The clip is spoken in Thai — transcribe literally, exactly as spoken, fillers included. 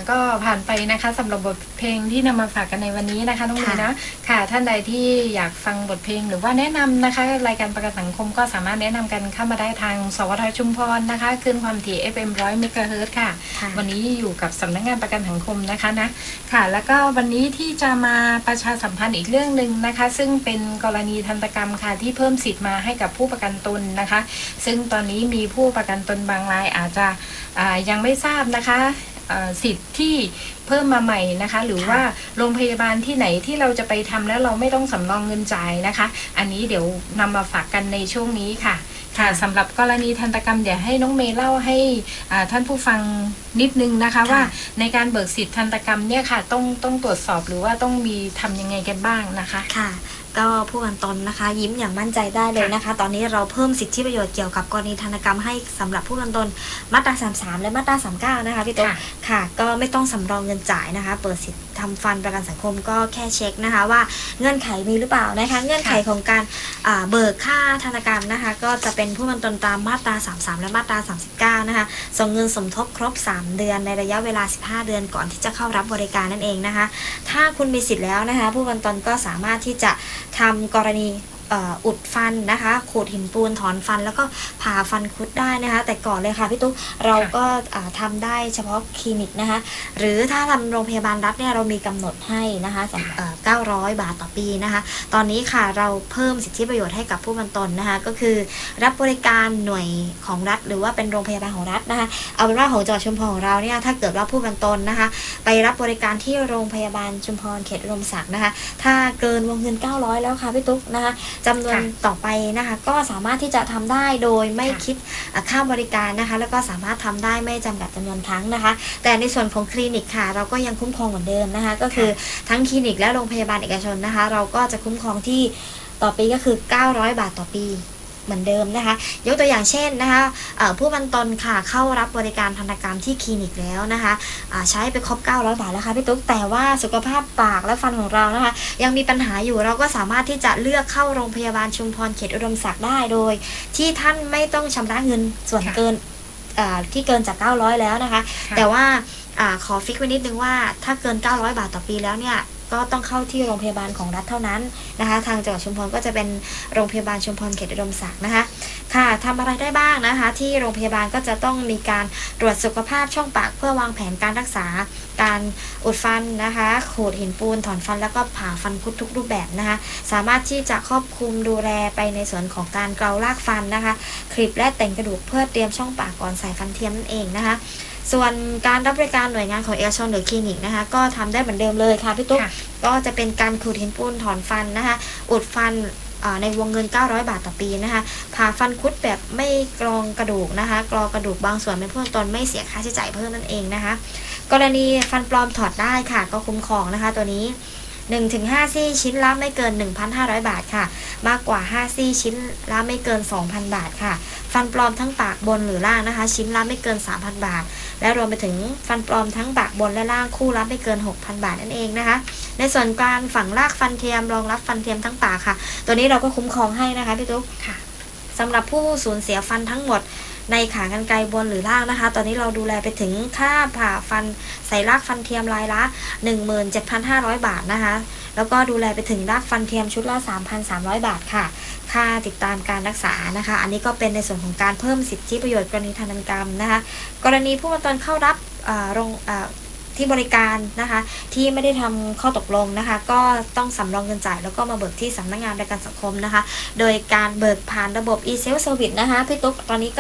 ก็ผ่านไปนะคะสำหรับบทเพลงที่นำมาฝากกันในวันนี้นะคะน้องเมย์นะค่ะท่านใดที่อยากฟังบทเพลงหรือว่าแนะนำนะคะรายการประกันสังคมก็สามารถแนะนำกันเข้ามาได้ทางสวทชุมพรนะคะขึ้นความถี่ เอฟ เอ็ม หนึ่งร้อย เมกะเฮิรตซ์ค่ะวันนี้อยู่กับสำนักงานประกันสังคมนะคะนะค่ะแล้วก็วันนี้ที่จะมาประชาสัมพันธ์อีกเรื่องนึงนะคะซึ่งเป็นกรณีทันตกรรมค่ะที่เพิ่มสิทธิ์มาให้กับผู้ประกันตนนะคะซึ่งตอนนี้มีผู้ประกันตนบางรายอาจจะยังไม่ทราบนะคะสิทธิ์ที่เพิ่มมาใหม่นะคะหรือว่าโรงพยาบาลที่ไหนที่เราจะไปทำแล้วเราไม่ต้องสำรองเงินจ่ายนะคะอันนี้เดี๋ยวนำมาฝากกันในช่วงนี้ค่ะค่ะสำหรับกรณีทันตกรรมเดี๋ยวให้น้องเมย์เล่าให้ท่านผู้ฟังนิดนึงนะคะว่าในการเบิกสิทธิ์ทันตกรรมเนี่ยค่ะต้องต้องตรวจสอบหรือว่าต้องมีทำยังไงกันบ้างนะคะค่ะก็ผู้ประกันตนนะคะยิ้มอย่างมั่นใจได้เลยนะคะตอนนี้เราเพิ่มสิทธิประโยชน์เกี่ยวกับกรณีทันตกรรมให้สำหรับผู้ประกันตนมาตราสามสิบสามและมาตราสามสิบเก้านะคะพี่ตุ๊กค่ะก็ไม่ต้องสำรองเงินจ่ายนะคะเปิดสิทธิ์ทำฟันประกันสังคมก็แค่เช็คนะคะว่าเงื่อนไขมีหรือเปล่านะคะเงื่อนไขของการเบิกค่าทันตกรรมนะคะก็จะเป็นผู้ประกันตนตามมาตราสามสิบสามและมาตราสามสิบเก้านะคะส่งเงินสมทบครบสามเดือนในระยะเวลาสิบห้าเดือนก่อนที่จะเข้ารับบริการนั่นเองนะคะถ้าคุณมีสิทธิ์แล้วนะคะผู้ประกันตนก็สามารถที่จะทำกรณีอุดฟันนะคะขูดหินปูนถอนฟันแล้วก็ผ่าฟันคุดได้นะคะแต่ก่อนเลยค่ะพี่ตุ๊กเราก็ทำได้เฉพาะคลินิกนะคะหรือถ้าทำโรงพยาบาลรัฐเนี่ยเรามีกำหนดให้นะคะเก้าร้อยบาทต่อปีนะคะตอนนี้ค่ะเราเพิ่มสิทธิประโยชน์ให้กับผู้ประกันตนนะคะก็คือรับบริการหน่วยของรัฐหรือว่าเป็นโรงพยาบาลของรัฐนะคะเอาเป็นว่าของจังหวัดชุมพรของเราเนี่ยถ้าเกิดว่าผู้ประกันตนนะคะไปรับบริการที่โรงพยาบาลชุมพรเขตอุดมศักดิ์นะคะถ้าเกินวงเงินเก้าร้อยแล้วค่ะพี่ตุ๊กนะคะจำนวนต่อไปนะคะก็สามารถที่จะทำได้โดยไม่คิดค่าบริการนะคะแล้วก็สามารถทำได้ไม่จำกัดจำนวนครั้งนะคะแต่ในส่วนของคลินิกค่ะเราก็ยังคุ้มครองเหมือนเดิมนะคะก็คือทั้งคลินิกและโรงพยาบาลเอกชนนะคะเราก็จะคุ้มครองที่ต่อปีก็คือเก้าร้อยบาทต่อปีเหมือนเดิมนะคะยกตัวอย่างเช่นนะคะผู้ประกันตนค่ะเข้ารับบริการทันตกรรมที่คลินิกแล้วนะคะใช้ไปครบเก้าร้อยบาทแล้วค่ะพี่ตุ๊กแต่ว่าสุขภาพปากและฟันของเรานะคะยังมีปัญหาอยู่เราก็สามารถที่จะเลือกเข้าโรงพยาบาลชุมพรเขตอุดมศักดิ์ได้โดยที่ท่านไม่ต้องชำระเงินส่วนเกินที่เกินจากเก้าร้อยแล้วนะคะแต่ว่าขอฟิกไว้นิดนึงว่าถ้าเกินเก้าร้อยบาทต่อปีแล้วเนี่ยก็ต้องเข้าที่โรงพยาบาลของรัฐเท่านั้นนะคะทางจังหวัดชุมพรก็จะเป็นโรงพยาบาลชุมพรเขตอุดมศักดิ์นะคะค่ะทำอะไรได้บ้างนะคะที่โรงพยาบาลก็จะต้องมีการตรวจสุขภาพช่องปากเพื่อวางแผนการรักษาการอุดฟันนะคะขูดหินปูนถอนฟันแล้วก็ผ่าฟันคุดทุกรูปแบบนะคะสามารถที่จะครอบคลุมดูแลไปในส่วนของการเกลารากฟันนะคะคลิปและแต่งกระดูกเพื่อเตรียมช่องปากก่อนใส่ฟันเทียมนั่นเองนะคะส่วนการรับบริการหน่วยงานของเอกชนหรือคลินิกนะคะก็ทำได้เหมือนเดิมเลยค่ะพี่ตุ๊กก็จะเป็นการขูดหินปูนถอนฟันนะคะอุดฟันในวงเงินเก้าร้อยบาทต่อปีนะคะผ่าฟันคุดแบบไม่กรองกระดูกนะคะกรองกระดูกบางส่วนเป็นผู้ประกันตนไม่เสียค่าใช้จ่ายเพิ่มนั่นเองนะคะกรณีฟันปลอมถอดได้ค่ะก็คุ้มครองนะคะตัวนี้หนึ่งถึงห้า ซี่ชิ้นละไม่เกิน หนึ่งพันห้าร้อย บาทค่ะมากกว่าห้าซี่ชิ้นละไม่เกิน สองพัน บาทค่ะฟันปลอมทั้งปากบนหรือล่างนะคะชิ้นละไม่เกิน สามพัน บาทและรวมไปถึงฟันปลอมทั้งปากบนและล่างคู่ละไม่เกิน หกพัน บาทนั่นเองนะคะในส่วนการฝังรากฟันเทียมรองรับฟันเทียมทั้งปากค่ะตัวนี้เราก็คุ้มครองให้นะคะพี่ตุ๊กค่ะสำหรับผู้สูญเสียฟันทั้งหมดในขากรรไกรบนหรือล่างนะคะตอนนี้เราดูแลไปถึงค่าผ่าฟันใส่รากฟันเทียมรายละ หนึ่งหมื่นเจ็ดพันห้าร้อย บาทนะคะแล้วก็ดูแลไปถึงรากฟันเทียมชุดละ สามพันสามร้อย บาทค่ะค่าติดตามการรักษานะคะอันนี้ก็เป็นในส่วนของการเพิ่มสิทธิประโยชน์กรณีทันตกรรมนะคะกรณีผู้ประกันตนเข้ารับโรงที่บริการนะคะที่ไม่ได้ทำข้อตกลงนะคะก็ต้องสำรองเงินจ่ายแล้วก็มาเบิกที่สำนักงานประกันสังคมนะคะโดยการเบิกผ่านระบบ e-self service นะคะพี่ตุ๊กตอนนี้ก็